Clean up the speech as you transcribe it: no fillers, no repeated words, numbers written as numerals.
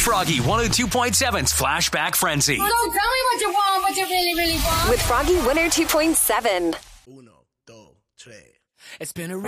Froggy 102.7's Flashback Frenzy. Don't tell me what you want, what you really, really want. With Froggy 102.7. Uno, dos, tres. It's been a